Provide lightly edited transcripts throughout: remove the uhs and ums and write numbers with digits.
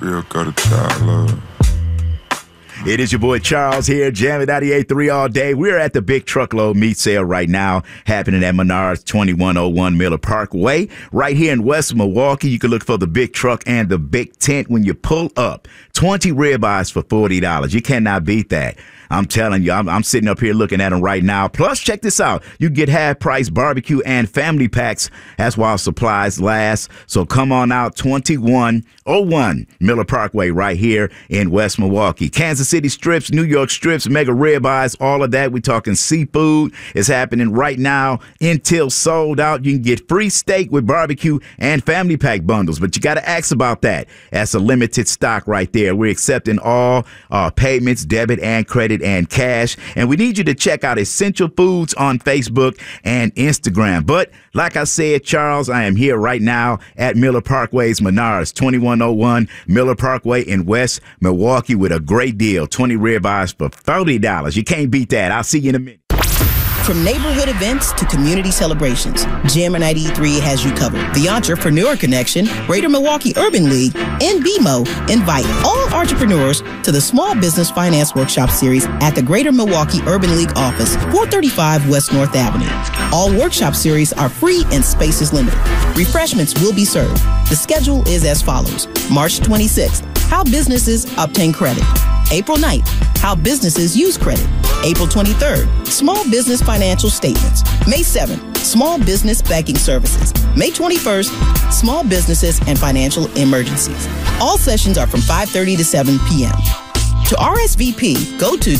still go to dollar. It is your boy Charles here, jamming 98.3 all day. We're at the Big Truckload Meat Sale right now, happening at Menards 2101 Miller Parkway. Right here in West Milwaukee, you can look for the big truck and the big tent when you pull up. 20 ribeyes for $40. You cannot beat that. I'm telling you, I'm sitting up here looking at them right now. Plus, check this out. You get half-price barbecue and family packs. That's while supplies last. So come on out, 2101 Miller Parkway right here in West Milwaukee. Kansas City strips, New York strips, mega ribeyes, all of that. We're talking seafood. It's happening right now until sold out. You can get free steak with barbecue and family pack bundles, but you got to ask about that. That's a limited stock right there. We're accepting all payments, debit and credit and cash. And we need you to check out Essential Foods on Facebook and Instagram. But like I said, Charles, I am here right now at Miller Parkway's Menards, 2101 Miller Parkway in West Milwaukee with a great deal. 20 ribeyes for $30. You can't beat that. I'll see you in a minute. From neighborhood events to community celebrations, Jammer 93 has you covered. The Entrepreneur Connection, Greater Milwaukee Urban League, and BMO invite all entrepreneurs to the Small Business Finance Workshop Series at the Greater Milwaukee Urban League office, 435 West North Avenue. All workshop series are free and space is limited. Refreshments will be served. The schedule is as follows. March 26th, how businesses obtain credit. April 9th, how businesses use credit. April 23rd, small business financial statements. May 7th, small business banking services. May 21st, small businesses and financial emergencies. All sessions are from 5:30 to 7 p.m. To RSVP, go to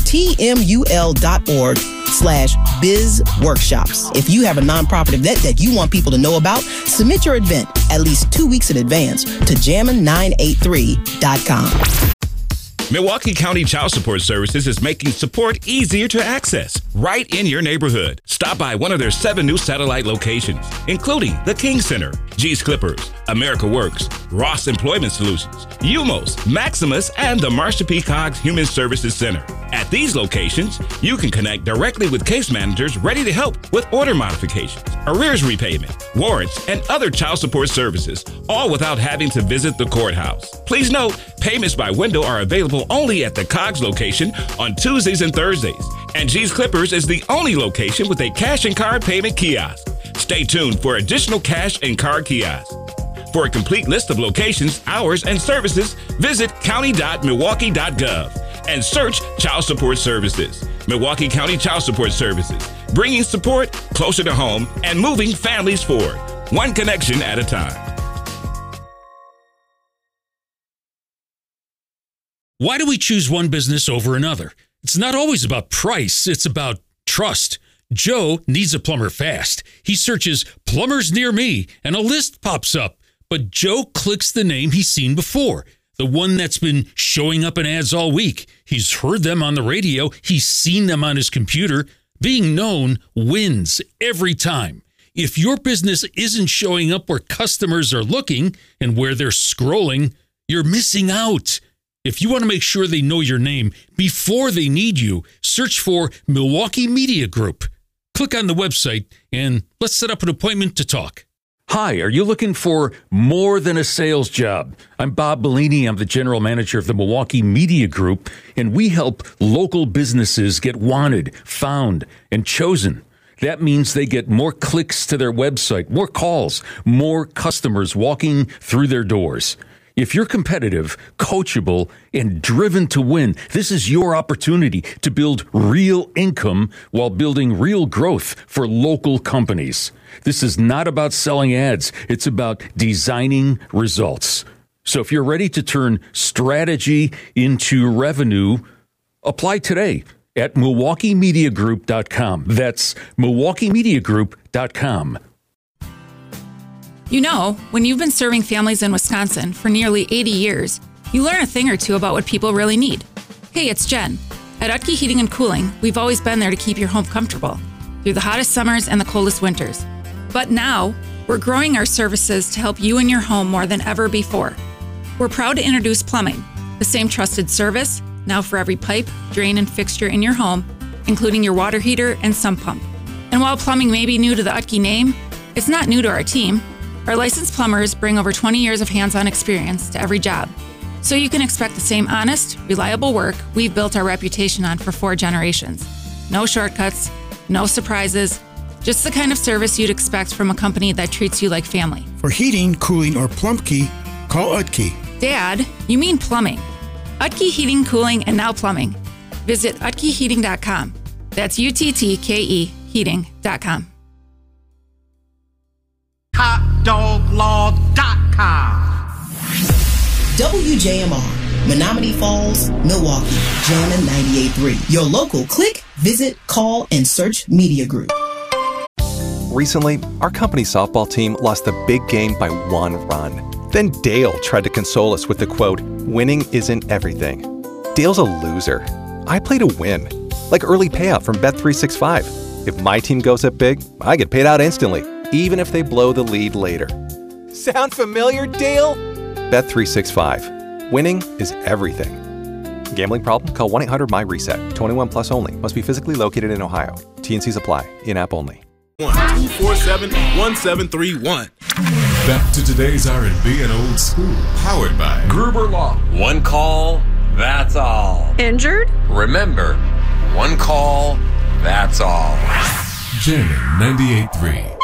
tmul.org/bizworkshops. If you have a nonprofit event that you want people to know about, submit your event at least 2 weeks in advance to jammin983.com. Milwaukee County Child Support Services is making support easier to access right in your neighborhood. Stop by one of their 7 new satellite locations, including the King Center, G's Clippers, America Works, Ross Employment Solutions, UMOS, Maximus, and the Marsha P. Coggs Human Services Center. At these locations, you can connect directly with case managers ready to help with order modifications, arrears repayment, warrants, and other child support services, all without having to visit the courthouse. Please note, payments by window are available only at the Coggs location on Tuesdays and Thursdays, and G's Clippers is the only location with a cash and card payment kiosk. Stay tuned for additional cash and card kiosks. For a complete list of locations, hours, and services, visit county.milwaukee.gov and search Child Support Services. Milwaukee County Child Support Services, bringing support closer to home and moving families forward, one connection at a time. Why do we choose one business over another? It's not always about price, it's about trust. Joe needs a plumber fast. He searches plumbers near me and a list pops up. But Joe clicks the name he's seen before, the one that's been showing up in ads all week. He's heard them on the radio. He's seen them on his computer. Being known wins every time. If your business isn't showing up where customers are looking and where they're scrolling, you're missing out. If you want to make sure they know your name before they need you, search for Milwaukee Media Group. Click on the website and let's set up an appointment to talk. Hi, are you looking for more than a sales job? I'm Bob Bellini. I'm the general manager of the Milwaukee Media Group, and we help local businesses get wanted, found, and chosen. That means they get more clicks to their website, more calls, more customers walking through their doors. If you're competitive, coachable, and driven to win, this is your opportunity to build real income while building real growth for local companies. This is not about selling ads. It's about designing results. So if you're ready to turn strategy into revenue, apply today at MilwaukeeMediaGroup.com. That's MilwaukeeMediaGroup.com. You know, when you've been serving families in Wisconsin for nearly 80 years, you learn a thing or two about what people really need. Hey, it's Jen. At Utke Heating and Cooling, we've always been there to keep your home comfortable through the hottest summers and the coldest winters. But now, we're growing our services to help you and your home more than ever before. We're proud to introduce plumbing, the same trusted service, now for every pipe, drain, and fixture in your home, including your water heater and sump pump. And while plumbing may be new to the Utke name, it's not new to our team. Our licensed plumbers bring over 20 years of hands-on experience to every job. So you can expect the same honest, reliable work we've built our reputation on for 4 generations. No shortcuts, no surprises, just the kind of service you'd expect from a company that treats you like family. For heating, cooling, or Plumbkey, call Utke. Dad, you mean plumbing. Utke Heating, Cooling, and now plumbing. Visit utkeheating.com. That's UTTKE heating.com. HotDogLaw.com. WJMR, Menominee Falls, Milwaukee, Jammin' 98.3. Your local click, visit, call, and search media group. Recently, our company's softball team lost the big game by 1 run. Then Dale tried to console us with the quote, "Winning isn't everything." Dale's a loser. I play to win, like early payout from Bet365. If my team goes up big, I get paid out instantly, even if they blow the lead later. Sound familiar, Dale? Bet365. Winning is everything. Gambling problem? Call 1-800-MY-RESET. 21 plus only. Must be physically located in Ohio. T&Cs apply. In-app only. 247-1731. Back to today's R&B and old school. Powered by Gruber Law. One call, that's all. Injured? Remember, one call, that's all. Jammin' 98.3.